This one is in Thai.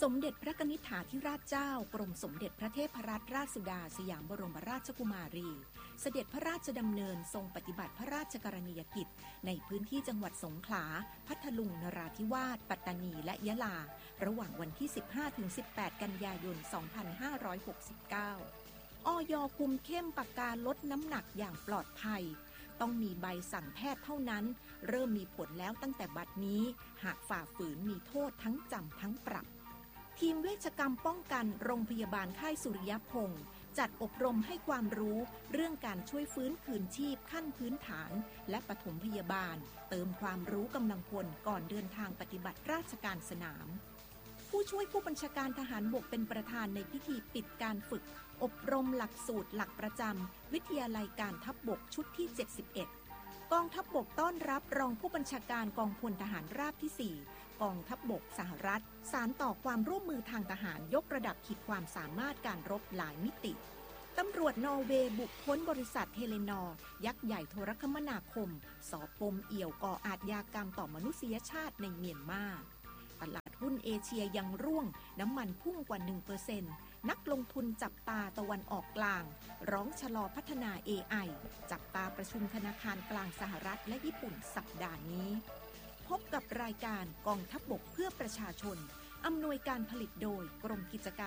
สมเด็จพระนิธิถาธิราชเจ้ากรมสมเด็จพระเทพรัตนราชสุดาสยามบรมราชกุมารีเสด็จพระราชดำเนินทรงปฏิบัติพระราชกรณียกิจในพื้นที่จังหวัดสงขลาพัทลุงนราธิวาสปัตตานีและยะลาระหว่างวันที่ 15-18 กันยายน 2569 อย.คุมเข้มปากกาลดน้ำหนักอย่างปลอดภัยต้องมีใบสั่งแพทย์เท่านั้นเริ่มมีผลแล้วตั้งแต่บัดนี้หากฝ่าฝืนมีโทษทั้งจำทั้งปรับทีมเวชกรรมป้องกันโรงพยาบาลค่ายสุริยพงศ์จัดอบรมให้ความรู้เรื่องการช่วยฟื้นคืนชีพขั้นพื้นฐานและปฐมพยาบาลเติมความรู้กำลังพลก่อนเดินทางปฏิบัติราชการสนามผู้ช่วยผู้บัญชาการทหารบกเป็นประธานในพิธีปิดการฝึกอบรมหลักสูตรหลักประจำวิทยาลัยการทัพบกชุดที่ 71 กองทัพบกต้อนรับรองผู้บัญชาการกองพลทหารราบที่ 4 กองทัพบกสหรัฐสานต่อความร่วมมือทางทหารยกระดับขีดความสามารถการรบหลายมิติตำรวจนอร์เวย์บุกค้นบริษัทเทเลนอร์ยักษ์ใหญ่โทรคมนาคมสอบปมเอี่ยวก่ออาชญากรรมต่อมนุษยชาติในเมียนมาตลาดหุ้นเอเชียยังร่วงน้ำมันพุ่งกว่า 1%นักลงทุนจับตาตะวันออกกลางร้องชะลอพัฒนา AI จับตาประชุมธนาคารกลางสหรัฐและญี่ปุ่นสัปดาห์นี้พบกับรายการกองทัพบกเพื่อประชาชนอำนวยการผลิตโดยกรมกิจการ